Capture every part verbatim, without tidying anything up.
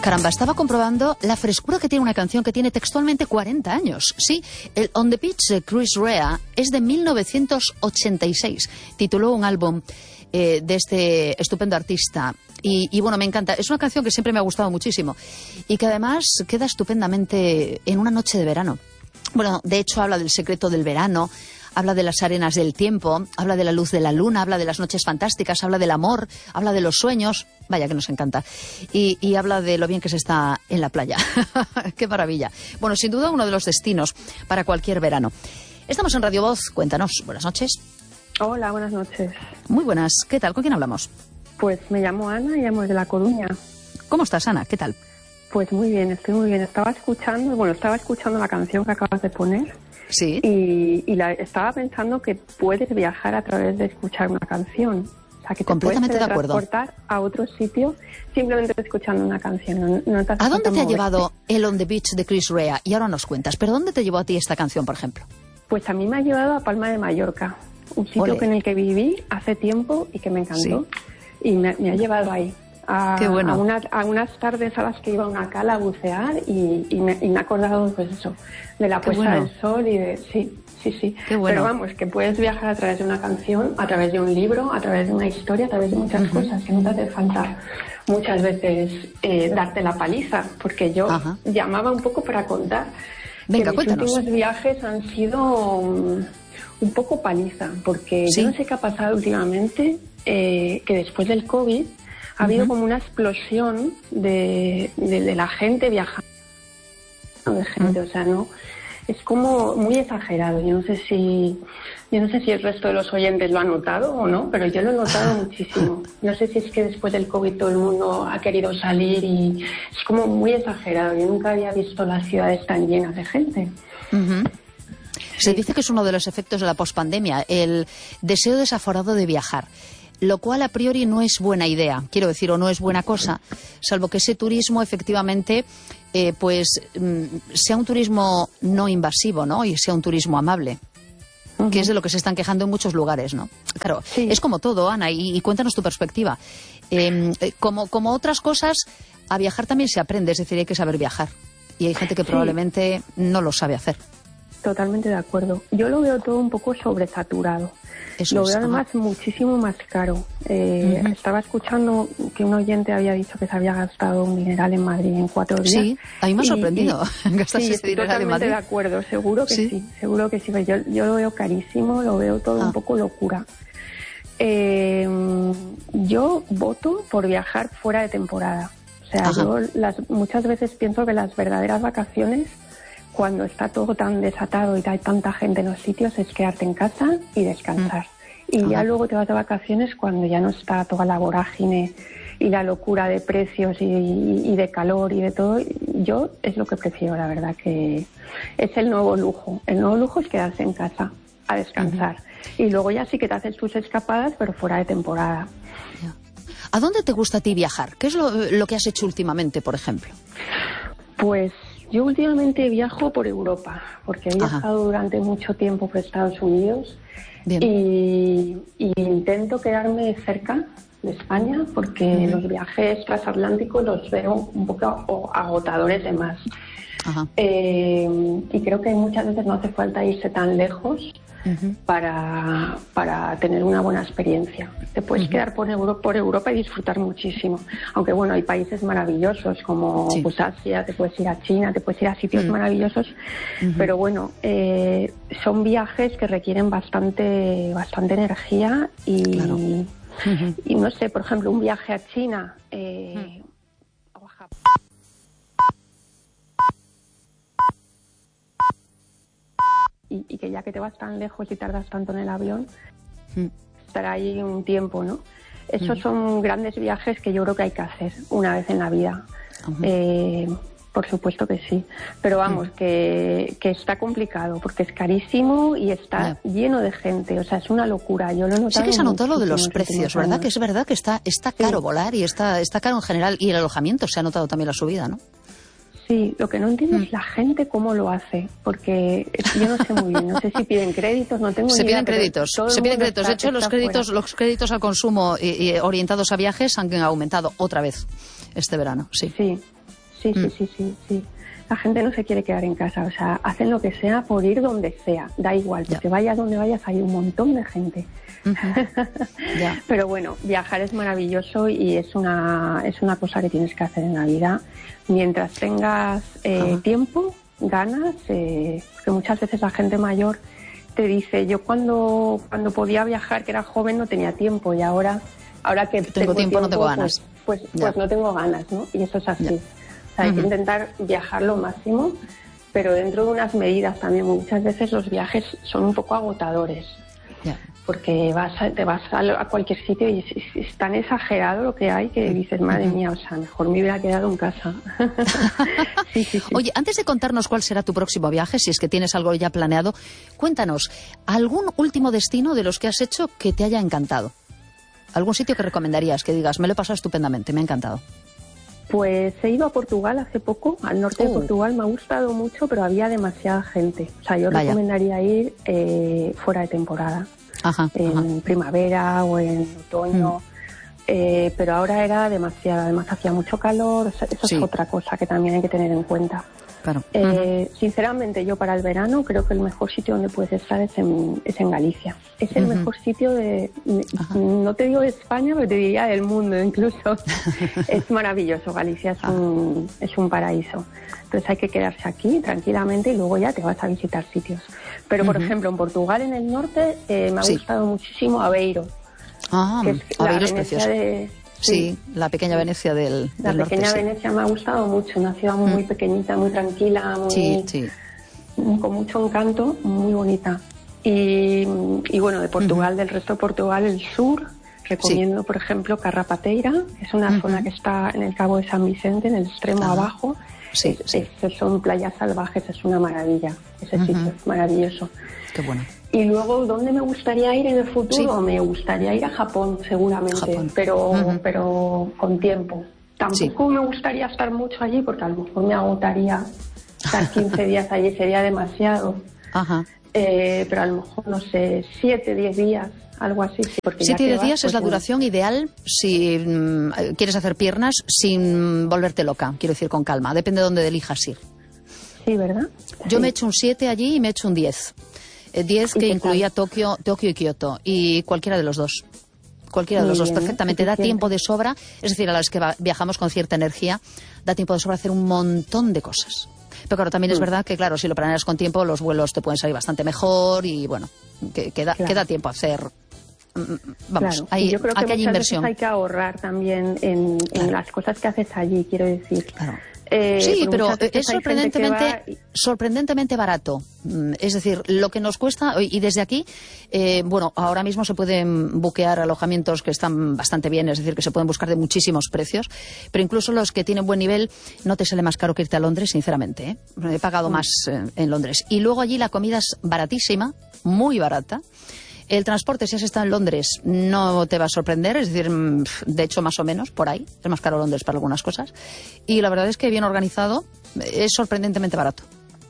Caramba, estaba comprobando la frescura que tiene una canción que tiene textualmente cuarenta años. Sí, el On the Beach de Chris Rea es de mil novecientos ochenta y seis. Tituló un álbum eh, de este estupendo artista. Y, y bueno, me encanta. Es una canción que siempre me ha gustado muchísimo. Y que además queda estupendamente en una noche de verano. Bueno, de hecho habla del secreto del verano. Habla de las arenas del tiempo, habla de la luz de la luna, habla de las noches fantásticas, habla del amor, habla de los sueños, vaya que nos encanta, y, y habla de lo bien que se está en la playa. ¡Qué maravilla! Bueno, sin duda uno de los destinos para cualquier verano. Estamos en Radio Voz, cuéntanos, buenas noches. Hola, buenas noches. Muy buenas, ¿qué tal? ¿Con quién hablamos? Pues me llamo Ana y llamo desde La Coruña. ¿Cómo estás, Ana? ¿Qué tal? Pues muy bien, estoy muy bien. Estaba escuchando, bueno, estaba escuchando la canción que acabas de poner. Sí. Y, y la, estaba pensando que puedes viajar a través de escuchar una canción. O sea, que te completamente puedes de acuerdo. transportar a otro sitio simplemente escuchando una canción. No, no te hace ¿A dónde te moverte. ha llevado el On the Beach de Chris Rea? Y ahora nos cuentas, ¿pero dónde te llevó a ti esta canción, por ejemplo? Pues a mí me ha llevado a Palma de Mallorca, un sitio Ole. que en el que viví hace tiempo y que me encantó. Sí. Y me, me ha llevado ahí. A, Qué bueno. a, una, a unas tardes a las que iba a una cala a bucear y, y, me, y me he acordado, pues eso, de la Qué puesta bueno. del sol y de... Sí, sí, sí. Qué bueno. Pero vamos, que puedes viajar a través de una canción, a través de un libro, a través de una historia, a través de muchas uh-huh. cosas, que no te hace falta muchas veces eh, darte la paliza, porque yo uh-huh. llamaba un poco para contar. Venga, que cuéntanos. Mis últimos viajes han sido um, un poco paliza, porque ¿Sí? yo no sé qué ha pasado últimamente, eh, que después del COVID ha habido uh-huh. como una explosión de, de, de la gente viajando, de gente, uh-huh. o sea, no, es como muy exagerado. Yo no sé si, yo no sé si el resto de los oyentes lo han notado o no, pero yo lo he notado muchísimo. No sé si es que después del COVID todo el mundo ha querido salir y es como muy exagerado. Yo nunca había visto las ciudades tan llenas de gente. Uh-huh. Se dice que es uno de los efectos de la pospandemia, el deseo desaforado de viajar. Lo cual a priori no es buena idea, quiero decir, o no es buena cosa, salvo que ese turismo efectivamente eh, pues mm, sea un turismo no invasivo, ¿no? Y sea un turismo amable, uh-huh. que es de lo que se están quejando en muchos lugares, ¿no? Claro, sí. Es como todo, Ana, y, y cuéntanos tu perspectiva. Eh, como, como otras cosas, a viajar también se aprende, es decir, hay que saber viajar. Y hay gente que sí. probablemente no lo sabe hacer. Totalmente de acuerdo. Yo lo veo todo un poco sobresaturado. Eso lo es, veo además ajá. muchísimo más caro. Eh, uh-huh. Estaba escuchando que un oyente había dicho que se había gastado un dineral en Madrid en cuatro días. Sí, a mí me ha sorprendido gastarse sí, ese dineral en Madrid. Madrid. Totalmente de acuerdo, seguro que sí, sí seguro que sí. Yo, yo lo veo carísimo, lo veo todo ah. un poco locura. Eh, yo voto por viajar fuera de temporada. O sea, ajá. yo las, muchas veces pienso que las verdaderas vacaciones, cuando está todo tan desatado y hay tanta gente en los sitios, es quedarte en casa y descansar. Mm. Y Ajá. ya luego te vas de vacaciones cuando ya no está toda la vorágine y la locura de precios y, y, y de calor y de todo. Yo es lo que prefiero, la verdad, que es el nuevo lujo. El nuevo lujo es quedarse en casa a descansar. Uh-huh. Y luego ya sí que te haces tus escapadas, pero fuera de temporada. ¿A dónde te gusta a ti viajar? ¿Qué es lo, lo que has hecho últimamente, por ejemplo? Pues yo últimamente viajo por Europa, porque he viajado Ajá. durante mucho tiempo por Estados Unidos. Bien. Y, y intento quedarme cerca de España, porque uh-huh. los viajes transatlánticos los veo un poco agotadores de más. Ajá. Eh, y creo que muchas veces no hace falta irse tan lejos uh-huh. para, para tener una buena experiencia. Te puedes uh-huh. quedar por, Euro, por Europa y disfrutar muchísimo. Aunque bueno, hay países maravillosos como sí. pues Asia, te puedes ir a China, te puedes ir a sitios uh-huh. maravillosos, uh-huh. pero bueno, eh, son viajes que requieren bastante, bastante energía y, claro. uh-huh. y no sé, por ejemplo, un viaje a China eh, uh-huh. o a Japón. Y, y que ya que te vas tan lejos y tardas tanto en el avión, mm. estar ahí un tiempo, ¿no? Esos mm. son grandes viajes que yo creo que hay que hacer una vez en la vida. Uh-huh. Eh, por supuesto que sí. Pero vamos, mm. que, que está complicado porque es carísimo y está yeah. lleno de gente. O sea, es una locura. Yo lo he notado. Sí que se ha notado lo de los precios, ¿verdad? Que es verdad que está, está caro sí. volar y está, está caro en general. Y el alojamiento se ha notado también la subida, ¿no? Sí, lo que no entiendo mm. es la gente cómo lo hace, porque yo no sé muy bien, no sé si piden créditos, no tengo se ni idea. Piden créditos, se piden créditos, está, de hecho los créditos, los créditos al consumo y, y orientados a viajes han aumentado otra vez este verano, sí. Sí, sí, sí, sí, sí, sí. La gente no se quiere quedar en casa, o sea, hacen lo que sea por ir donde sea, da igual, que te vayas donde vayas, hay un montón de gente. Uh-huh. Yeah. Pero bueno, viajar es maravilloso y es una, es una cosa que tienes que hacer en la vida. Mientras tengas eh, uh-huh. tiempo, ganas, eh, que muchas veces la gente mayor te dice, yo cuando, cuando podía viajar, que era joven, no tenía tiempo, y ahora, ahora que tengo, tengo tiempo, tiempo, no tengo ganas. Pues, pues, yeah. pues no tengo ganas, ¿no? Y eso es así. Yeah. O sea, hay uh-huh. que intentar viajar lo máximo, pero dentro de unas medidas también. Muchas veces los viajes son un poco agotadores, yeah. porque vas a, te vas a, a cualquier sitio y es, es tan exagerado lo que hay que dices, madre uh-huh. mía, o sea, mejor me hubiera quedado en casa. sí, sí, sí. Oye, antes de contarnos cuál será tu próximo viaje, si es que tienes algo ya planeado, cuéntanos, ¿algún último destino de los que has hecho que te haya encantado? ¿Algún sitio que recomendarías, que digas, me lo he pasado estupendamente, me ha encantado? Pues he ido a Portugal hace poco, al norte uh. de Portugal, me ha gustado mucho, pero había demasiada gente. O sea, yo Vaya. recomendaría ir eh, fuera de temporada, ajá, en ajá. primavera o en otoño, mm. eh, pero ahora era demasiada, además hacía mucho calor, eso sí. es otra cosa que también hay que tener en cuenta. Claro. Eh, uh-huh. Sinceramente, yo para el verano creo que el mejor sitio donde puedes estar es en, es en Galicia. Es el uh-huh. mejor sitio de, uh-huh. no te digo de España, pero te diría del mundo incluso. Es maravilloso, Galicia es, uh-huh. un, es un paraíso. Entonces hay que quedarse aquí tranquilamente y luego ya te vas a visitar sitios. Pero, por uh-huh. ejemplo, en Portugal, en el norte, eh, me ha sí. gustado muchísimo Aveiro. Ah, que es Aveiro la es precioso. De, Sí, sí, la pequeña Venecia del, del La norte, pequeña sí. Venecia me ha gustado mucho, una ciudad muy mm. pequeñita, muy tranquila, muy, sí, sí. con mucho encanto, muy bonita. Y, y bueno, de Portugal, uh-huh. del resto de Portugal, el sur, recomiendo, sí. por ejemplo, Carrapateira, es una uh-huh. zona que está en el Cabo de San Vicente, en el extremo uh-huh. abajo. Sí, es, sí. Es, son playas salvajes, es una maravilla, ese uh-huh. sitio es maravilloso. Qué bueno. Y luego, ¿dónde me gustaría ir en el futuro? Sí. Me gustaría ir a Japón, seguramente, Japón. Pero, uh-huh. pero con tiempo. Tampoco sí. me gustaría estar mucho allí, porque a lo mejor me agotaría estar quince días allí, sería demasiado. Ajá. Eh, pero a lo mejor, no sé, siete, diez días, algo así. Sí, siete, diez días pues, es la duración ideal si mm, quieres hacer piernas sin volverte loca, quiero decir, con calma. Depende de dónde elijas ir. Sí, ¿verdad? Yo sí. me he hecho un siete allí y me he hecho un diez. diez que incluía Tokio, Tokio y Kioto, y cualquiera de los dos. Cualquiera de los dos, perfectamente. Da tiempo de sobra, es decir, a las que viajamos con cierta energía, da tiempo de sobra hacer un montón de cosas. Pero claro, también mm. es verdad que, claro, si lo planeas con tiempo, los vuelos te pueden salir bastante mejor y, bueno, que, que, da, claro. que da tiempo a hacer... Vamos, claro. hay, yo creo que aquí hay muchas inversión. veces hay que ahorrar también en, claro. en las cosas que haces allí, quiero decir. Claro. Eh, sí, pero es sorprendentemente, y... sorprendentemente barato. Es decir, lo que nos cuesta, y desde aquí, eh, bueno, ahora mismo se pueden buquear alojamientos que están bastante bien, es decir, que se pueden buscar de muchísimos precios, pero incluso los que tienen buen nivel no te sale más caro que irte a Londres, sinceramente, ¿eh? He pagado mm. más eh, en Londres. Y luego allí la comida es baratísima, muy barata. El transporte, si has estado en Londres, no te va a sorprender, es decir, de hecho, más o menos, por ahí. Es más caro Londres para algunas cosas. Y la verdad es que bien organizado, es sorprendentemente barato.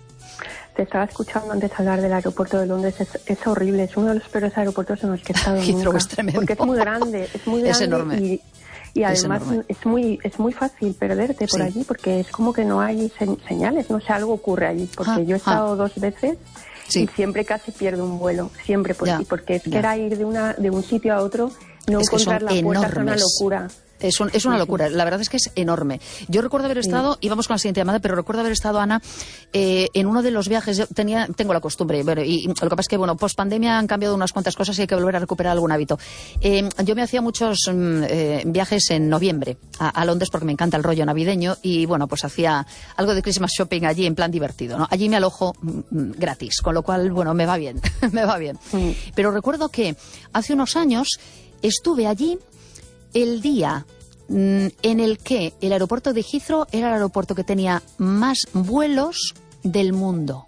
Te estaba escuchando antes hablar del aeropuerto de Londres, es, es horrible, es uno de los peores aeropuertos en los que he estado Heathrow nunca. Es tremendo. Porque es muy grande, es muy grande. Es enorme. Y, y además es, es muy es muy fácil perderte por sí. allí, porque es como que no hay se, señales, no sé, algo ocurre allí. Porque ah, yo he estado ah. dos veces... Sí. Y siempre casi pierdo un vuelo, siempre por ti, porque es que ya. era ir de una de un sitio a otro, no es encontrar la enormes. puerta, es una locura. Es, un, es una locura, la verdad es que es enorme. Yo recuerdo haber estado, sí. y vamos con la siguiente llamada, pero recuerdo haber estado, Ana, eh, en uno de los viajes, yo tenía, tengo la costumbre, bueno, y lo que pasa es que, bueno, post pandemia han cambiado unas cuantas cosas y hay que volver a recuperar algún hábito. Eh, yo me hacía muchos eh, viajes en noviembre a, a Londres porque me encanta el rollo navideño y, bueno, pues hacía algo de Christmas shopping allí en plan divertido, ¿no? Allí me alojo mm, gratis, con lo cual, bueno, me va bien, me va bien. Sí. Pero recuerdo que hace unos años estuve allí el día en el que el aeropuerto de Heathrow era el aeropuerto que tenía más vuelos del mundo.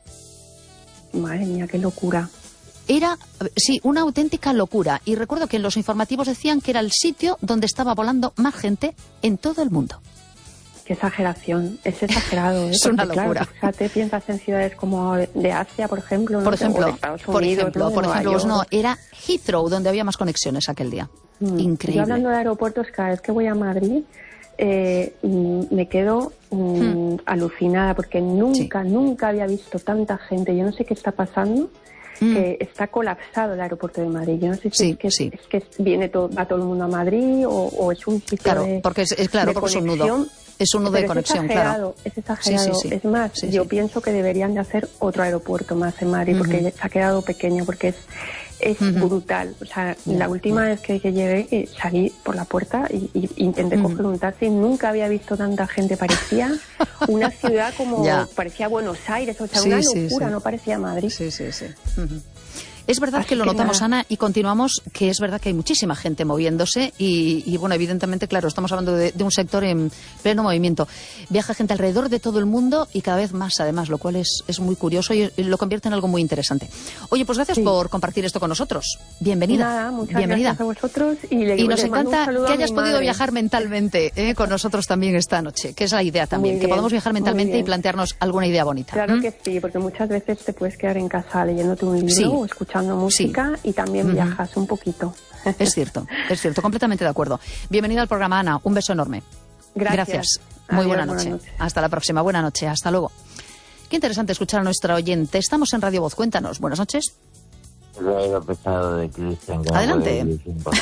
Madre mía, qué locura. Era, sí, una auténtica locura. Y recuerdo que en los informativos decían que era el sitio donde estaba volando más gente en todo el mundo. Qué exageración, es exagerado. ¿eh? Es Porque, una locura. Claro, fíjate, piensas en ciudades como de Asia, por ejemplo. Por ¿no? ejemplo, o de Estados Unidos, por ejemplo, ¿no? por ejemplo pues no, York. era Heathrow donde había más conexiones aquel día. Mm. Increíble. Yo hablando de aeropuertos, cada vez que voy a Madrid, eh, me quedo mm, hmm. alucinada porque nunca, sí. nunca había visto tanta gente. Yo no sé qué está pasando, mm. que está colapsado el aeropuerto de Madrid. Yo no sé si sí, es, que, sí. es que viene todo, va todo el mundo a Madrid o, o es un sitio claro, de, porque es, es, claro, de porque conexión. Es un nudo. Es un nudo de conexión, claro. Es exagerado. Sí, sí, sí. Es más, sí, yo sí. pienso que deberían de hacer otro aeropuerto más en Madrid, uh-huh. porque se ha quedado pequeño, porque es es uh-huh. brutal. O sea, yeah, la última yeah. vez que, que llegué, eh, salí por la puerta y, y intenté uh-huh. coger un taxi. Nunca había visto tanta gente. Parecía una ciudad como... yeah. Parecía Buenos Aires, o sea, sí, una locura, sí, sí. no parecía Madrid. Sí, sí, sí. Uh-huh. Es verdad Así que lo que notamos, nada. Ana, y continuamos, que es verdad que hay muchísima gente moviéndose y, y bueno, evidentemente, claro, estamos hablando de, de un sector en pleno movimiento. Viaja gente alrededor de todo el mundo y cada vez más, además, lo cual es, es muy curioso y, y lo convierte en algo muy interesante. Oye, pues gracias sí. por compartir esto con nosotros. Bienvenida. Nada, muchas Bienvenida. gracias a vosotros. Y, le, y nos le encanta que hayas podido madre. viajar mentalmente eh, con nosotros también esta noche, que es la idea también, que podamos viajar mentalmente y plantearnos alguna idea bonita. Claro ¿Mm? que sí, porque muchas veces te puedes quedar en casa leyéndote un libro sí. o escuchando música. Sí. Y también viajas uh-huh. un poquito. Es cierto, es cierto, completamente de acuerdo. Bienvenida al programa, Ana. Un beso enorme. Gracias. Gracias. Muy Adiós, buena noche. Hasta la próxima. Buena noche. Hasta luego. Qué interesante escuchar a nuestra oyente. Estamos en Radio Voz. Cuéntanos. Buenas noches. Yo he pesado de Cristian. Adelante.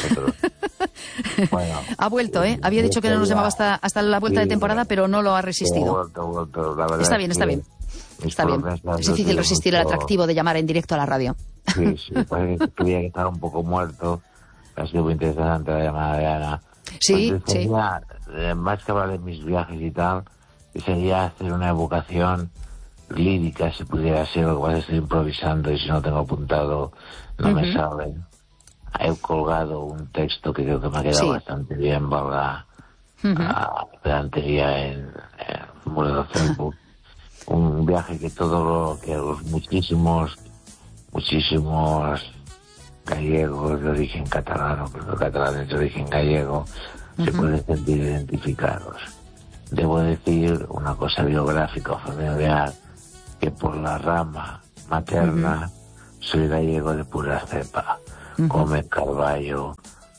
Bueno, ha vuelto, ¿eh? Había dicho que no nos llamaba hasta, hasta la vuelta sí, de temporada, pero no lo ha resistido. Vuelto, vuelto. La verdad está bien, está bien. Está bien. Es difícil resistir mucho... el atractivo de llamar en directo a la radio. Sí, sí. Pues creía que estaba un poco muerto. Ha sido muy interesante la llamada de Ana. Sí, pues sería, sí. Eh, más que hablar de mis viajes y tal, sería hacer una evocación lírica, si pudiera ser. Lo que pasa es que estoy improvisando y si no tengo apuntado no uh-huh. me sale. He colgado un texto que creo que me ha quedado sí. bastante bien, valga uh-huh. la pedantería en el muro de Facebook. Un viaje que todo lo que los muchísimos, muchísimos gallegos de origen catalán, o los catalanes de origen gallego, uh-huh. se pueden sentir identificados. Debo decir una cosa biográfica o familiar, que por la rama materna uh-huh. soy gallego de pura cepa. Uh-huh. Gómez, Carballo,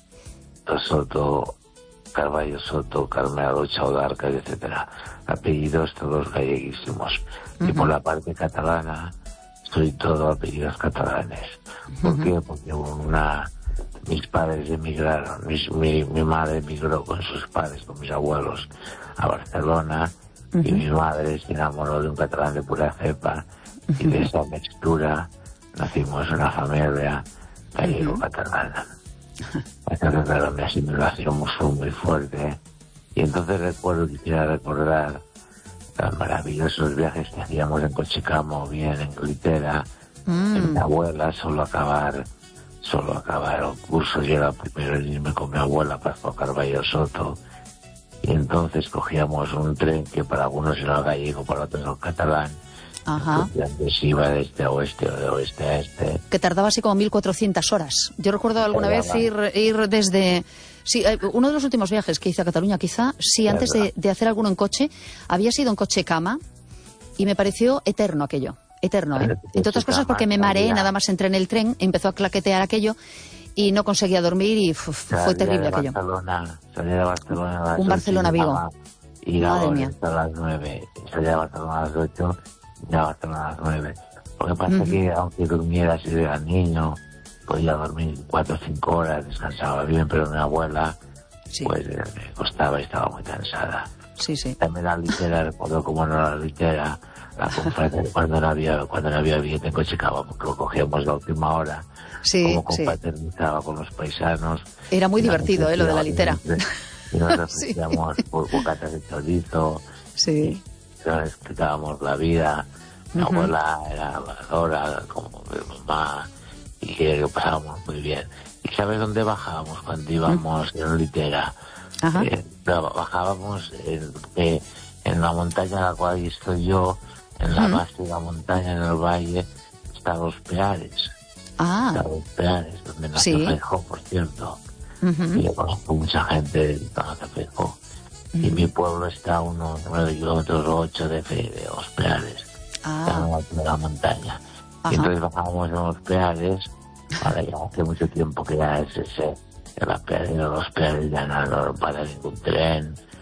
Soto, Carballo, Soto, Carmelo, Chaudarca, etcétera. Apellidos todos galleguísimos. Uh-huh. Y por la parte catalana, soy todo apellidos catalanes. ¿Por uh-huh. qué? Porque una, mis padres emigraron, mis, mi, mi madre emigró con sus padres, con mis abuelos, a Barcelona, uh-huh. y mi madre se enamoró de un catalán de pura cepa, uh-huh. y de esa mixtura nacimos una familia gallego-catalana. Entonces, claro, mi asimilación fue muy fuerte. Y entonces recuerdo, quisiera recordar los maravillosos viajes que hacíamos en Cochicamo, bien en Glitera, mm. en mi abuela, solo acabar, solo acabar el curso, yo era primero en irme con mi abuela para Carballo Soto, y entonces cogíamos un tren que para algunos era gallego, para otros era el catalán. Ajá. Entonces iba de este a oeste o de oeste a este. Que tardaba así como mil cuatrocientas horas. Yo recuerdo alguna vez ir, ir desde... Sí, uno de los últimos viajes que hice a Cataluña, quizá, sí, antes de, de hacer alguno en coche, había sido en coche cama y me pareció eterno aquello, eterno, ¿eh? Entre otras cosas porque me mareé, nada más entré en el tren, empezó a claquetear aquello y no conseguía dormir y uf, fue terrible aquello. Barcelona, salía de Barcelona a las un Barcelona-Vigo. Y a las nueve, salía de Barcelona a las ocho, y a Barcelona a las nueve. Lo que pasa es uh-huh. que aunque durmiera si era niño, podía dormir cuatro o cinco horas, descansaba bien, pero mi abuela, sí. pues eh, me costaba y estaba muy cansada. Sí, sí. También la litera, recuerdo cómo no la litera, la confraternidad, cuando no había, cuando no había billete en Cochicamo, porque lo cogíamos la última hora, sí, como confraternizaba sí. con los paisanos. Era muy divertido, eh, lo de la litera. Y nos ofrecíamos sí. por bocatas de chorizo, sí. y nos explicábamos la vida. Mi uh-huh. abuela era valora, como mi mamá, y que lo pasábamos muy bien. ¿Y sabes dónde bajábamos cuando íbamos uh-huh. en litera? Eh, bajábamos en, eh, en la montaña en la cual estoy yo, en la uh-huh. base de la montaña, en el valle, están los Peares. Ah. Están los Peares, donde nació sí. Feijóo, por cierto. Uh-huh. Y yo conozco mucha gente de Feijóo. Uh-huh. Y mi pueblo está a unos nueve kilómetros o ocho de, Fe, de los Peares. Ah. Está en lo alto de la montaña. Ajá. Y entonces bajábamos en los Peares. Ahora ya hace mucho tiempo que ya es ese, en la Peares, en los Peares ya no, no para ningún tren,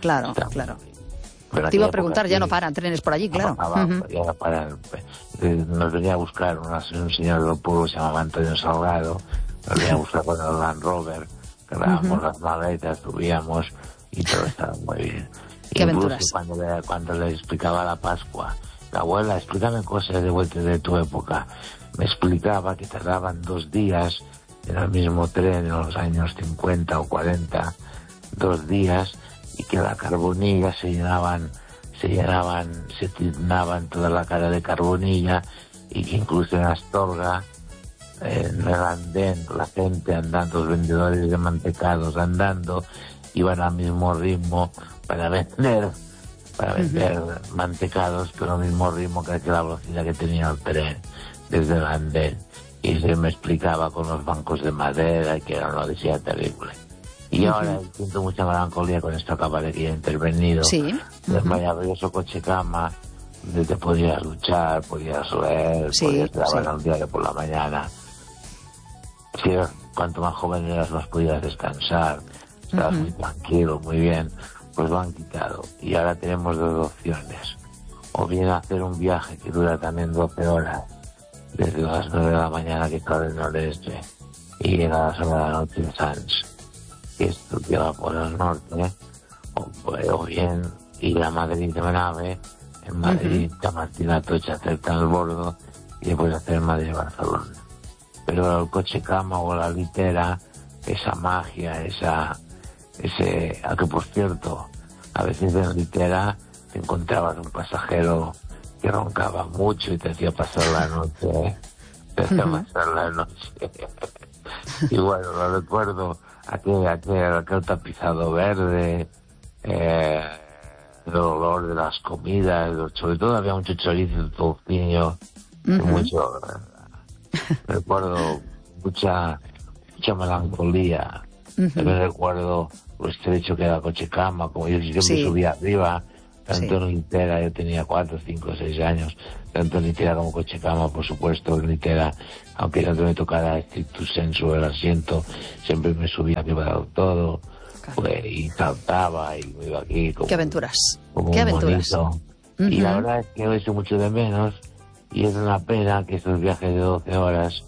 claro, Está claro. Pero te iba a preguntar, aquí, ya no paran trenes por allí, claro. Abajo, uh-huh. ya no paran. Nos venía a buscar una, un señor del pueblo que se llamaba Antonio Salgado, nos venía a buscar con el Land Rover, cargábamos uh-huh. las maletas, subíamos y todo estaba muy bien. Qué Incluso aventuras. Cuando le, cuando le explicaba la Pascua, la abuela, explícame cosas de vuelta de tu época, me explicaba que tardaban dos días en el mismo tren en los años cincuenta o cuarenta, dos días, y que la carbonilla se llenaban, se llenaban, se tiznaban toda la cara de carbonilla, y que incluso en Astorga, en el andén, la gente andando, los vendedores de mantecados andando, iban al mismo ritmo para vender, para vender uh-huh. mantecados, pero al mismo ritmo que la velocidad que tenía el tren desde el andén. Y se me explicaba con los bancos de madera, que era una odisea terrible. Y uh-huh. ahora siento mucha melancolía con esta capa de que he intervenido. Sí. Uh-huh. El maravilloso coche cama, donde te podías duchar, podías leer, sí, podías grabar sí. al diario por la mañana. Si eras, cuanto más joven eras, más podías descansar. Estabas uh-huh. muy tranquilo, muy bien. Pues lo han quitado. Y ahora tenemos dos opciones. O bien hacer un viaje que dura también doce horas, desde las nueve de la mañana que está del noreste, y llega a las nueve de la noche en Sants, que esto llega por el norte, o, o bien ir a Madrid de nave, en Madrid, uh-huh. Chamartín Atocha, acerca el bordo, y después hacer Madrid-Barcelona. Pero el coche cama o la litera, esa magia, esa, ese, a que por cierto, a veces en litera te encontrabas un pasajero que roncaba mucho y te hacía pasar la noche, ¿eh? Te hacía uh-huh. pasar la noche. Y bueno, lo recuerdo, aquel, aquel, aquel tapizado verde, eh, el olor de las comidas, sobre todo había mucho chorizo, tocino, uh-huh. mucho, eh, recuerdo mucha, mucha melancolía. Uh-huh. También recuerdo lo estrecho que era el coche cama, como yo siempre sí. subía arriba, tanto sí. en litera, yo tenía cuatro, cinco, seis años, tanto en litera como coche cama, por supuesto, en litera, aunque no me tocara stricto sensu el asiento, siempre me subía arriba del todo, claro. pues, y saltaba, y me iba aquí como, qué aventuras, como qué un aventuras. Uh-huh. Y la verdad es que lo he hecho mucho de menos, y es una pena que estos viajes de doce horas,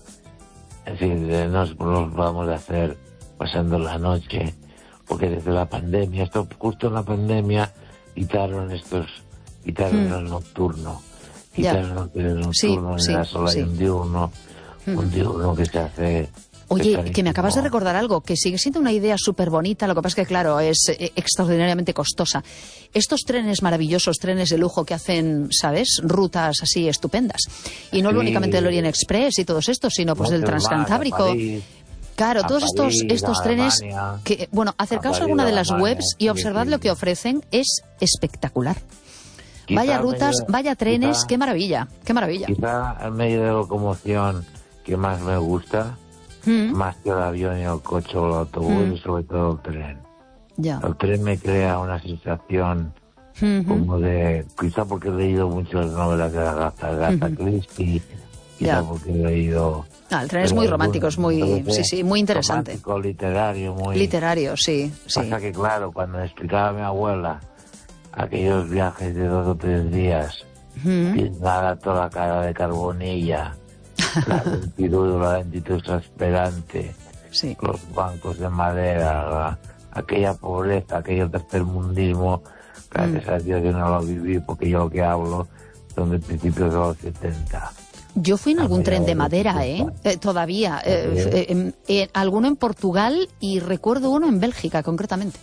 en fin, no los vamos a hacer pasando la noche, porque desde la pandemia, esto justo en la pandemia, quitaron estos, quitaron hmm. el nocturno, quitaron yeah. el nocturno, sí, en sí, la sola sí. y un diurno, hmm. un diurno que se hace... Oye, que me acabas de recordar algo, que sigue siendo una idea súper bonita, lo que pasa es que, claro, es eh, extraordinariamente costosa. Estos trenes maravillosos, trenes de lujo que hacen, ¿sabes?, rutas así estupendas. Y no sí. únicamente el Orient Express y todos estos, sino pues el Transcantábrico. Claro, a todos París, estos estos trenes que, bueno, acercaos a, a alguna de las Alemania, webs y observad sí, sí. lo que ofrecen, es espectacular. Quizá vaya rutas, medio, vaya trenes, quizá, qué maravilla, qué maravilla. Quizá el medio de locomoción que más me gusta, ¿Mm? más que el avión y el coche o el autobús, ¿Mm? sobre todo el tren. Ya. El tren me crea una sensación uh-huh. como de, quizá porque he leído muchas novelas de Agatha, Agatha uh-huh. Christie, quizá ya. porque he leído... Ah, el tren es muy romántico, es muy, sí, sí, muy interesante. Romántico, literario, muy... Literario, sí, sí. Pasa que, claro, cuando me explicaba a mi abuela aquellos viajes de dos o tres días, uh-huh. pintada toda la cara de carbonilla, la lentitud, la lentitud exasperante, sí. los bancos de madera, la, aquella pobreza, aquello tercermundismo, gracias mm. a Dios yo no lo viví, porque yo lo que hablo son de principios de los setenta. Yo fui en algún tren de madera, ¿eh? eh todavía. Eh, eh, eh, alguno en Portugal y recuerdo uno en Bélgica, concretamente.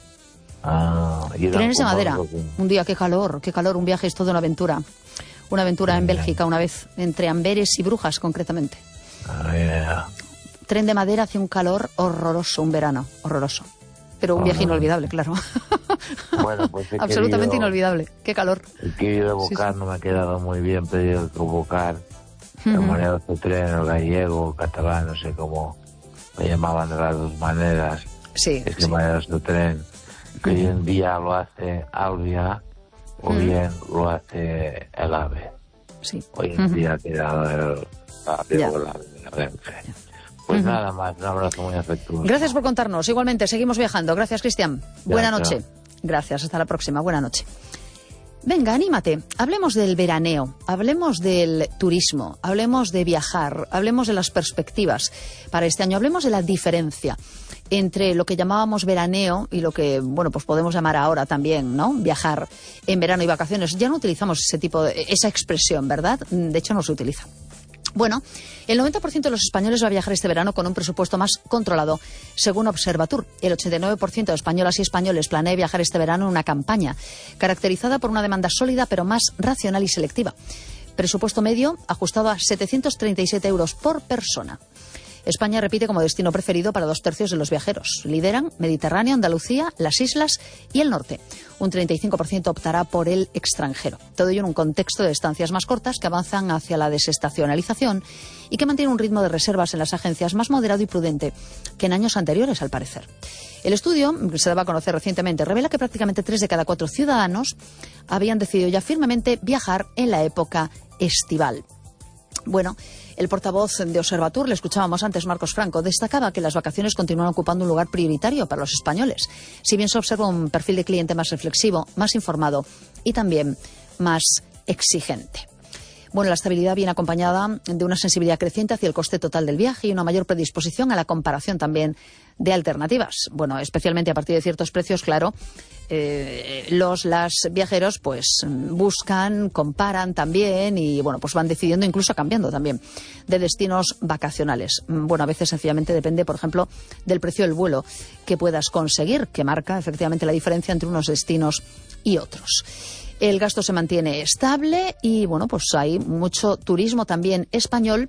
Ah, trenes de madera. Un día, qué calor, qué calor. Un viaje es toda una aventura. Una aventura en Bélgica una vez, entre Amberes y Brujas, concretamente. Ah, yeah. Tren de madera hace un calor horroroso, un verano, horroroso. Pero un oh, viaje no. inolvidable, claro. Bueno, pues absolutamente querido, inolvidable. Qué calor. He querido evocar, sí, sí. no me ha quedado muy bien, pero he convocar de uh-huh. manera de tren, el gallego, catalán, no sé cómo me llamaban de las dos maneras. Sí. Es que sí. manera de tren, que uh-huh. hoy en día lo hace Albia o uh-huh. bien lo hace el AVE. Sí. Hoy en uh-huh. día ha quedado el AVE o el AVE de la Renfe. Pues uh-huh. nada más, un abrazo muy afectuoso. Gracias por contarnos. Igualmente, seguimos viajando. Gracias, Cristian. Buena noche. Gracias, hasta la próxima. Buena noche. Venga, anímate. Hablemos del veraneo, hablemos del turismo, hablemos de viajar, hablemos de las perspectivas para este año, hablemos de la diferencia entre lo que llamábamos veraneo y lo que, bueno, pues podemos llamar ahora también, ¿no? Viajar en verano y vacaciones. Ya no utilizamos ese tipo de, esa expresión, ¿verdad? De hecho, no se utiliza. Bueno, el noventa por ciento de los españoles va a viajar este verano con un presupuesto más controlado, según Observatur. El ochenta y nueve por ciento de españolas y españoles planea viajar este verano en una campaña caracterizada por una demanda sólida pero más racional y selectiva. Presupuesto medio ajustado a setecientos treinta y siete euros por persona. España repite como destino preferido para dos tercios de los viajeros. Lideran Mediterráneo, Andalucía, las islas y el norte. Un treinta y cinco por ciento optará por el extranjero. Todo ello en un contexto de estancias más cortas que avanzan hacia la desestacionalización y que mantiene un ritmo de reservas en las agencias más moderado y prudente que en años anteriores, al parecer. El estudio, que se daba a conocer recientemente, revela que prácticamente tres de cada cuatro ciudadanos habían decidido ya firmemente viajar en la época estival. Bueno, el portavoz de Observatur, le escuchábamos antes, Marcos Franco, destacaba que las vacaciones continúan ocupando un lugar prioritario para los españoles, si bien se observa un perfil de cliente más reflexivo, más informado y también más exigente. Bueno, la estabilidad viene acompañada de una sensibilidad creciente hacia el coste total del viaje y una mayor predisposición a la comparación también de alternativas. Bueno, especialmente a partir de ciertos precios, claro, eh, los las viajeros pues buscan, comparan también y bueno, pues van decidiendo, incluso cambiando también de destinos vacacionales. Bueno, a veces sencillamente depende, por ejemplo, del precio del vuelo que puedas conseguir, que marca efectivamente la diferencia entre unos destinos y otros. El gasto se mantiene estable y, bueno, pues hay mucho turismo también español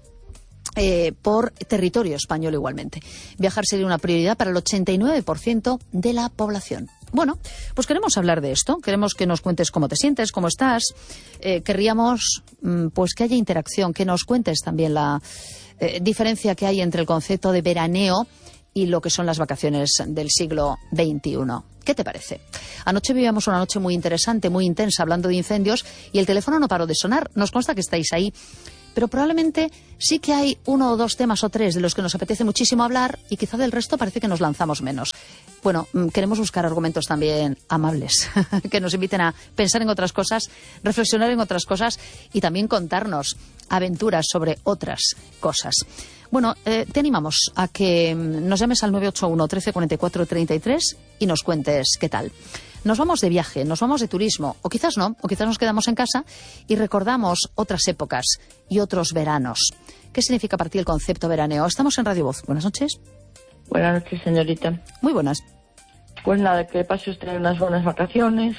eh, por territorio español igualmente. Viajar sería una prioridad para el ochenta y nueve por ciento de la población. Bueno, pues queremos hablar de esto, queremos que nos cuentes cómo te sientes, cómo estás, eh, querríamos pues que haya interacción, que nos cuentes también la eh, diferencia que hay entre el concepto de veraneo y lo que son las vacaciones del siglo veintiuno. ¿Qué te parece? Anoche vivíamos una noche muy interesante, muy intensa, hablando de incendios, y el teléfono no paró de sonar. Nos consta que estáis ahí, pero probablemente sí que hay uno o dos temas o tres de los que nos apetece muchísimo hablar y quizá del resto parece que nos lanzamos menos. Bueno, queremos buscar argumentos también amables, que nos inviten a pensar en otras cosas, reflexionar en otras cosas y también contarnos aventuras sobre otras cosas. Bueno, eh, te animamos a que nos llames al nueve ocho uno, trece, cuarenta y cuatro, treinta y tres y nos cuentes qué tal. Nos vamos de viaje, nos vamos de turismo, o quizás no, o quizás nos quedamos en casa y recordamos otras épocas y otros veranos. ¿Qué significa para ti el concepto veraneo? Estamos en Radio Voz. Buenas noches. Buenas noches, señorita. Muy buenas. Pues nada, que pase usted unas buenas vacaciones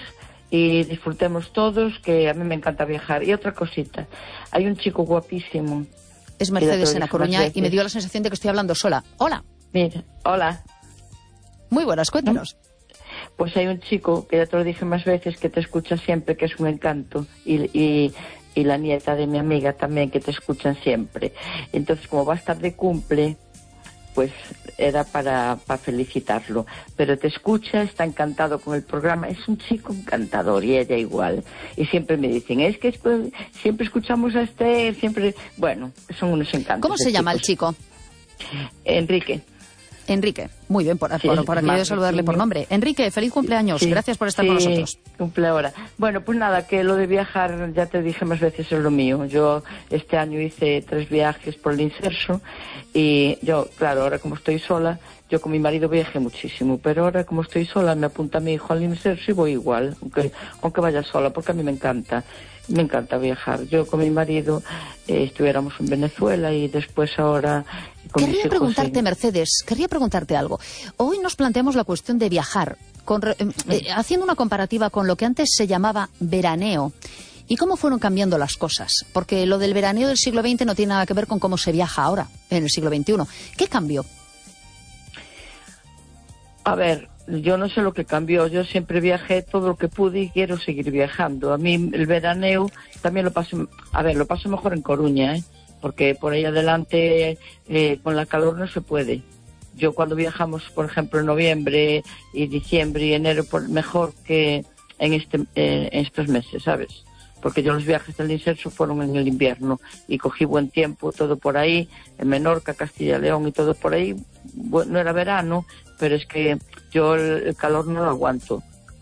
y disfrutemos todos, que a mí me encanta viajar. Y otra cosita, hay un chico guapísimo. Es Mercedes en La Coruña y me dio la sensación de que estoy hablando sola. Hola. Mira, hola. Muy buenas, cuéntanos. Pues hay un chico, que ya te lo dije más veces, que te escucha siempre, que es un encanto. Y, y, y la nieta de mi amiga también, que te escuchan siempre. Entonces, como va a estar de cumple, pues era para, para felicitarlo. Pero te escucha, está encantado con el programa. Es un chico encantador y ella igual. Y siempre me dicen, es que después, siempre escuchamos a este, siempre... Bueno, son unos encantos. ¿Cómo se llama el chico? Enrique. Enrique, muy bien, por, sí, por, por aquí voy a saludarle sí, por nombre. Enrique, feliz cumpleaños, sí, gracias por estar sí, con nosotros. Cumple ahora. Bueno, pues nada, que lo de viajar, ya te dije más veces, es lo mío. Yo este año hice tres viajes por el Inserso y yo, claro, ahora como estoy sola, yo con mi marido viajé muchísimo, pero ahora como estoy sola me apunta mi hijo al Inserso y voy igual, aunque, aunque vaya sola, porque a mí me encanta. Me encanta viajar. Yo con mi marido eh, estuviéramos en Venezuela y después ahora... Con querría preguntarte, en... Mercedes, querría preguntarte algo. Hoy nos planteamos la cuestión de viajar, con, eh, eh, haciendo una comparativa con lo que antes se llamaba veraneo. ¿Y cómo fueron cambiando las cosas? Porque lo del veraneo del siglo veinte no tiene nada que ver con cómo se viaja ahora, en el siglo veintiuno. ¿Qué cambió? A ver, yo no sé lo que cambió. Yo siempre viajé todo lo que pude y quiero seguir viajando. A mí el veraneo también lo paso... A ver, lo paso mejor en Coruña, ¿eh? Porque por ahí adelante eh, con la calor no se puede. Yo cuando viajamos, por ejemplo, en noviembre y diciembre y enero, por mejor que en, este, eh, en estos meses, ¿sabes? Porque yo los viajes del Inserso fueron en el invierno y cogí buen tiempo, todo por ahí, en Menorca, Castilla y León y todo por ahí. Bueno, no era verano, pero es que yo el, el calor no lo aguanto.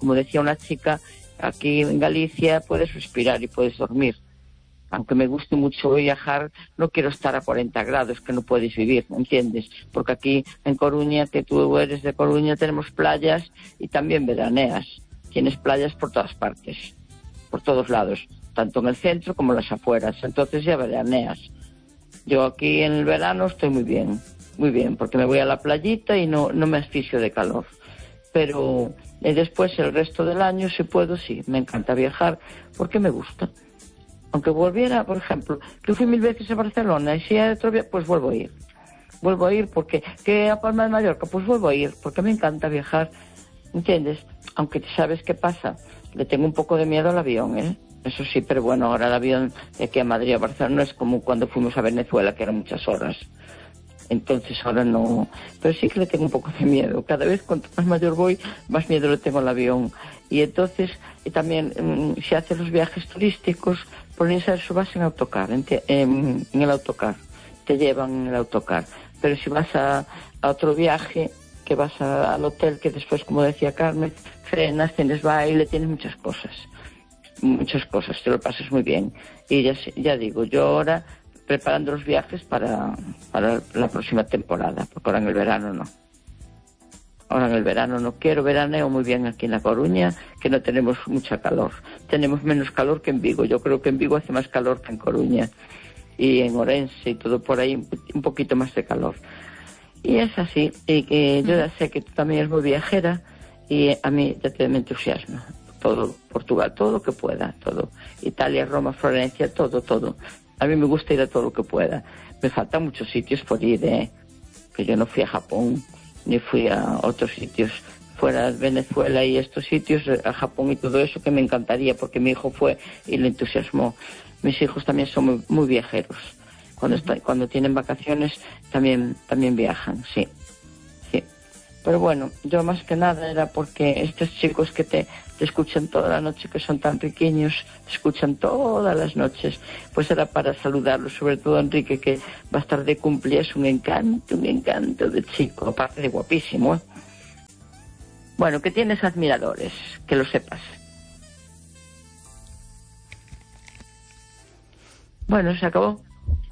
como decía una chica, aquí en Galicia puedes respirar y puedes dormir. Aunque me guste mucho viajar, no quiero estar a cuarenta grados, que no puedes vivir, ¿entiendes? Porque aquí en Coruña, que tú eres de Coruña, tenemos playas y también veraneas. Tienes playas por todas partes, por todos lados, tanto en el centro como en las afueras. Entonces ya veraneas. Yo aquí en el verano estoy muy bien, muy bien, porque me voy a la playita y no, no me asfixio de calor. Pero eh, después el resto del año, si puedo, sí, me encanta viajar, porque me gusta. Aunque volviera, por ejemplo, que fui mil veces a Barcelona y si hay otro viaje, pues vuelvo a ir. Vuelvo a ir porque, que a Palma de Mallorca, pues vuelvo a ir, porque me encanta viajar, ¿entiendes? Aunque sabes qué pasa, le tengo un poco de miedo al avión, ¿eh? Eso sí, pero bueno, ahora el avión de aquí a Madrid a Barcelona no es como cuando fuimos a Venezuela, que eran muchas horas. Entonces ahora no, pero sí que le tengo un poco de miedo. Cada vez cuanto más mayor voy, más miedo le tengo al avión. Y entonces, y también, mmm, si haces los viajes turísticos, ponerse eso vas en autocar, en, en, en el autocar, te llevan en el autocar. Pero si vas a, a otro viaje, que vas a, al hotel, que después, como decía Carmen, frenas, tienes baile, tienes muchas cosas, muchas cosas, te lo pasas muy bien. Y ya, ya digo, yo ahora preparando los viajes para, para la próxima temporada, porque ahora en el verano no. Ahora en el verano no quiero, veraneo muy bien aquí en La Coruña, que no tenemos mucha calor. Tenemos menos calor que en Vigo. Yo creo que en Vigo hace más calor que en Coruña. Y en Orense y todo por ahí, un poquito más de calor. Y es así. Y que yo ya sé que tú también eres muy viajera y a mí ya te me entusiasma. Todo, Portugal, todo lo que pueda, todo. Italia, Roma, Florencia, todo, todo. A mí me gusta ir a todo lo que pueda. Me faltan muchos sitios por ir, ¿eh? Que yo no fui a Japón, ni fui a otros sitios fuera de Venezuela y estos sitios, a Japón y todo eso, que me encantaría, porque mi hijo fue y le entusiasmó. Mis hijos también son muy, muy viajeros. Cuando está, cuando tienen vacaciones también también viajan, sí, sí. Pero bueno, yo más que nada era porque estos chicos que te, te escuchan toda la noche, que son tan pequeños, te escuchan todas las noches, pues era para saludarlos, sobre todo a Enrique, que va a estar de cumpleaños, es un encanto, un encanto de chico, aparte de guapísimo, ¿eh? Bueno, que tienes admiradores, que lo sepas. Bueno, se acabó.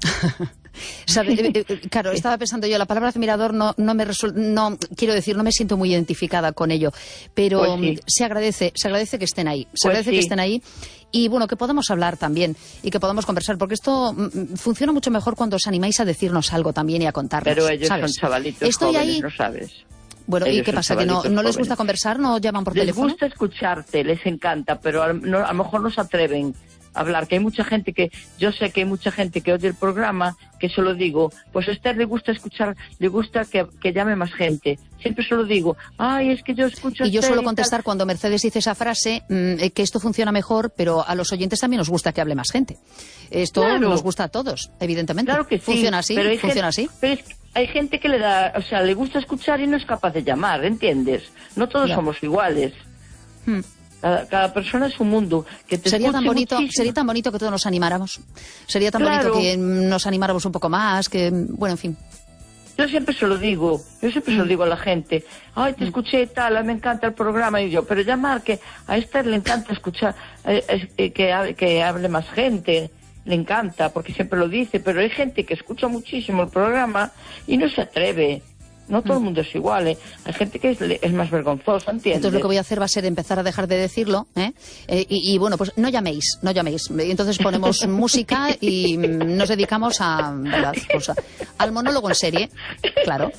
¿Sabe? Claro, estaba pensando yo, la palabra admirador no, no me resuel... no quiero decir, no me siento muy identificada con ello, pero pues sí, se agradece, se agradece que estén ahí, se pues agradece sí. que estén ahí y bueno, que podamos hablar también y que podamos conversar, porque esto mm, funciona mucho mejor cuando os animáis a decirnos algo también y a contarnos. Pero ellos ¿sabes? son chavalitos Estoy jóvenes, ahí... ¿no sabes? Bueno, ellos ¿y qué pasa? ¿Que no, no les gusta conversar? ¿No llaman por les teléfono? Les gusta escucharte, les encanta, pero a, no, a lo mejor no se atreven hablar, que hay mucha gente que, yo sé que hay mucha gente que oye el programa, que se lo digo, pues a Esther le gusta escuchar, le gusta que, que llame más gente, siempre se lo digo, ay, es que yo escucho a y yo Esther suelo y contestar tal. Cuando Mercedes dice esa frase, mmm, que esto funciona mejor, pero a los oyentes también nos gusta que hable más gente. Esto claro. nos gusta a todos, evidentemente. Claro que sí, funciona así, pero hay funciona gente, así. Pero es que hay gente que le da, o sea, le gusta escuchar y no es capaz de llamar, ¿entiendes? No todos ya. somos iguales. Hmm. Cada, cada persona es un mundo. Que te sería tan bonito, muchísimo. sería tan bonito que todos nos animáramos. Sería tan claro. bonito que nos animáramos un poco más, que bueno, en fin. Yo siempre se lo digo, yo siempre mm. se lo digo a la gente. Ay, te escuché tal, me encanta el programa y yo, pero llamar que a Esther le encanta escuchar, eh, eh, que, hable, que hable más gente, le encanta, porque siempre lo dice, pero hay gente que escucha muchísimo el programa y no se atreve. No todo el mundo es igual, ¿eh? Hay gente que es, es más vergonzosa, ¿entiendes? Entonces lo que voy a hacer va a ser empezar a dejar de decirlo, ¿eh? Eh, y, y bueno, pues no llaméis, no llaméis. Entonces ponemos música y nos dedicamos a, a, pues a al monólogo en serie, claro.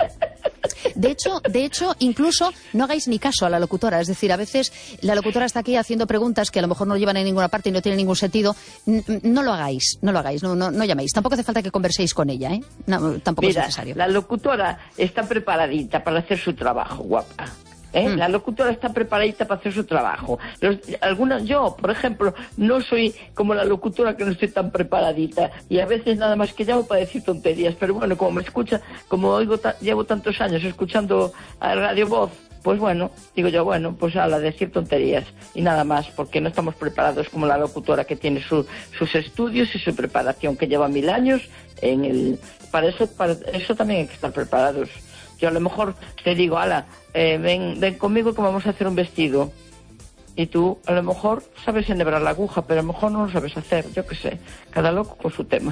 De hecho, de hecho, incluso no hagáis ni caso a la locutora. Es decir, a veces la locutora está aquí haciendo preguntas que a lo mejor no llevan a ninguna parte y no tienen ningún sentido. No lo hagáis, no lo hagáis, no, no, no llaméis. Tampoco hace falta que converséis con ella, ¿eh? No, tampoco Mira, es necesario. La locutora está preparadita para hacer su trabajo, guapa. ¿Eh? Mm. La locutora está preparadita para hacer su trabajo. Los, algunas, yo, por ejemplo, no soy como la locutora, que no estoy tan preparadita y a veces nada más que llamo para decir tonterías, pero bueno, como me escucha, como oigo ta, llevo tantos años escuchando a Radio Voz, pues bueno, digo yo, bueno, pues a la decir tonterías y nada más, porque no estamos preparados como la locutora, que tiene su, sus estudios y su preparación, que lleva mil años en el, para eso, para eso también hay que estar preparados. Yo a lo mejor te digo, ala, eh, ven, ven conmigo que vamos a hacer un vestido. Y tú a lo mejor sabes enhebrar la aguja, pero a lo mejor no lo sabes hacer, yo qué sé. Cada loco con su tema.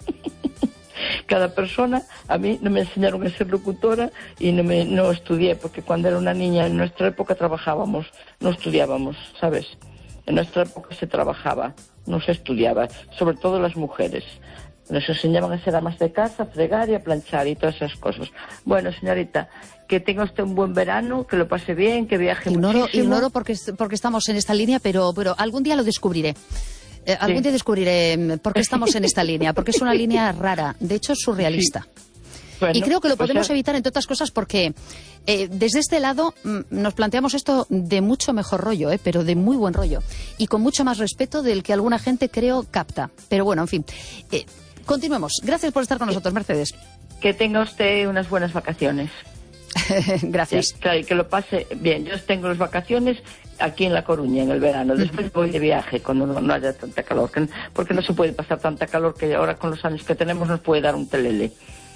Cada persona, a mí no me enseñaron a ser locutora y no, me, no estudié, porque cuando era una niña en nuestra época trabajábamos, no estudiábamos, ¿sabes? En nuestra época se trabajaba, no se estudiaba, sobre todo las mujeres. Nos enseñaban a ser amas de casa, a fregar y a planchar y todas esas cosas. Bueno, señorita, que tenga usted un buen verano, que lo pase bien, que viaje ignoro, muchísimo. Ignoro porque, porque estamos en esta línea, pero, pero algún día lo descubriré. Eh, algún sí. día descubriré por qué estamos en esta línea, porque es una línea rara, de hecho surrealista. Sí. Bueno, y creo que lo pues podemos ya... evitar, entre otras cosas, porque eh, desde este lado mm, nos planteamos esto de mucho mejor rollo, eh, pero de muy buen rollo. Y con mucho más respeto del que alguna gente, creo, capta. Pero bueno, en fin. Eh, continuemos. Gracias por estar con nosotros, Mercedes. Que tenga usted unas buenas vacaciones. Gracias. Sí, claro, y que lo pase bien. Yo tengo las vacaciones aquí en La Coruña en el verano. Después voy de viaje cuando no, no haya tanta calor. Que, porque no se puede pasar tanta calor que ahora con los años que tenemos nos puede dar un telele.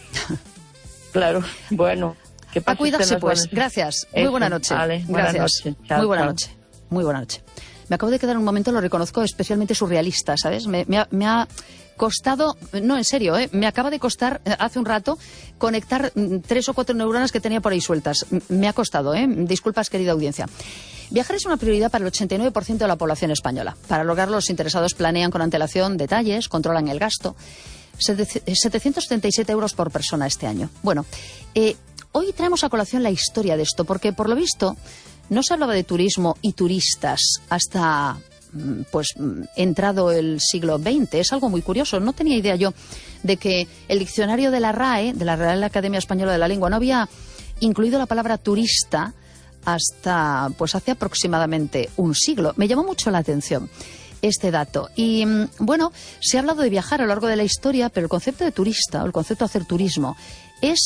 Claro, bueno. Que a cuidarse, pues. Buenas... Gracias. Muy buena noche. Vale, Gracias. Buena noche. Chao, Muy buena chao. noche. Muy buena noche. Me acabo de quedar en un momento, lo reconozco, especialmente surrealista, ¿sabes? Me, me, ha, me ha costado, no, en serio, ¿eh? Me acaba de costar eh, hace un rato conectar mm, tres o cuatro neuronas que tenía por ahí sueltas. M me ha costado, ¿eh? Disculpas, querida audiencia. Viajar es una prioridad para el ochenta y nueve por ciento de la población española. Para lograrlo, los interesados planean con antelación detalles, controlan el gasto. setecientos setenta y siete euros por persona este año. Bueno, eh, hoy traemos a colación la historia de esto, porque por lo visto no se hablaba de turismo y turistas hasta pues entrado el siglo veinte. Es algo muy curioso. No tenía idea yo de que el diccionario de la R A E, de la Real Academia Española de la Lengua, no había incluido la palabra turista hasta pues hace aproximadamente un siglo. Me llamó mucho la atención este dato. Y bueno, se ha hablado de viajar a lo largo de la historia, pero el concepto de turista, o el concepto de hacer turismo, es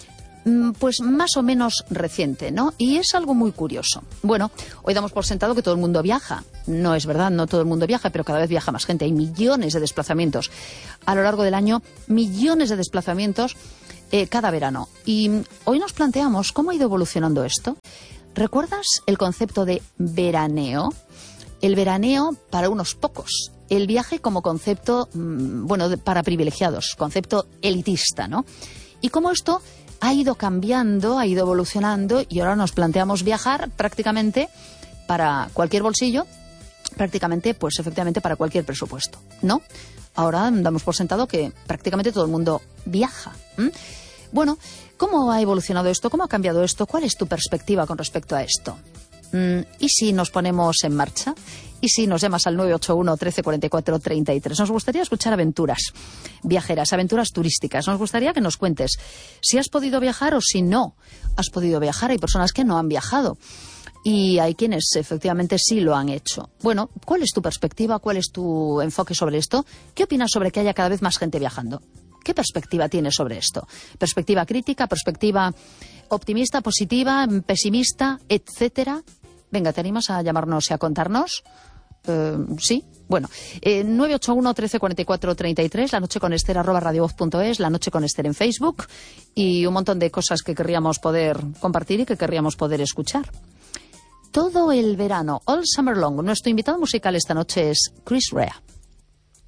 pues más o menos reciente, ¿no? Y es algo muy curioso. Bueno, hoy damos por sentado que todo el mundo viaja. No es verdad, no todo el mundo viaja, pero cada vez viaja más gente. Hay millones de desplazamientos a lo largo del año, millones de desplazamientos eh, cada verano. Y hoy nos planteamos cómo ha ido evolucionando esto. ¿Recuerdas el concepto de veraneo? El veraneo para unos pocos. El viaje como concepto, mmm, bueno, para privilegiados, concepto elitista, ¿no? Y cómo esto ha ido cambiando, ha ido evolucionando y ahora nos planteamos viajar prácticamente para cualquier bolsillo, prácticamente, pues efectivamente para cualquier presupuesto, ¿no? Ahora damos por sentado que prácticamente todo el mundo viaja. ¿Mm? Bueno, ¿cómo ha evolucionado esto? ¿Cómo ha cambiado esto? ¿Cuál es tu perspectiva con respecto a esto? ¿Mm? ¿Y si nos ponemos en marcha? ¿Y si nos llamas al nueve ocho uno, trece cuarenta y cuatro, treinta y tres? Nos gustaría escuchar aventuras viajeras, aventuras turísticas. Nos gustaría que nos cuentes si has podido viajar o si no has podido viajar. Hay personas que no han viajado y hay quienes efectivamente sí lo han hecho. Bueno, ¿cuál es tu perspectiva? ¿Cuál es tu enfoque sobre esto? ¿Qué opinas sobre que haya cada vez más gente viajando? ¿Qué perspectiva tienes sobre esto? ¿Perspectiva crítica, perspectiva optimista, positiva, pesimista, etcétera? Venga, ¿te animas a llamarnos y a contarnos? Uh, sí, bueno, eh, nueve ocho uno, trece cuarenta y cuatro, treinta y tres, la noche con Esther arroba radiovoz punto es, la noche con Esther en Facebook y un montón de cosas que querríamos poder compartir y que querríamos poder escuchar. Todo el verano, all summer long, nuestro invitado musical esta noche es Chris Rea.